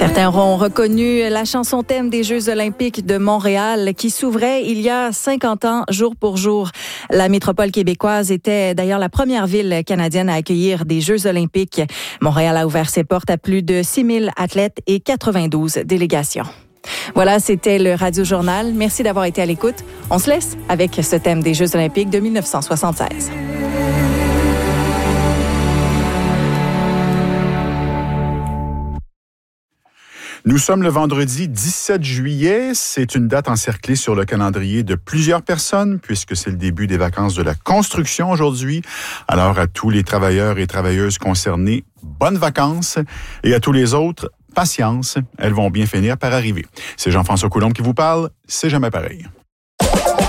Certains auront reconnu la chanson thème des Jeux olympiques de Montréal qui s'ouvrait il y a 50 ans, jour pour jour. La métropole québécoise était d'ailleurs la première ville canadienne à accueillir des Jeux olympiques. Montréal a ouvert ses portes à plus de 6 000 athlètes et 92 délégations. Voilà, c'était le Radio Journal. Merci d'avoir été à l'écoute. On se laisse avec ce thème des Jeux olympiques de 1976. Nous sommes le vendredi 17 juillet. C'est une date encerclée sur le calendrier de plusieurs personnes puisque c'est le début des vacances de la construction aujourd'hui. Alors à tous les travailleurs et travailleuses concernés, bonnes vacances. Et à tous les autres, patience. Elles vont bien finir par arriver. C'est Jean-François Coulombe qui vous parle. C'est jamais pareil.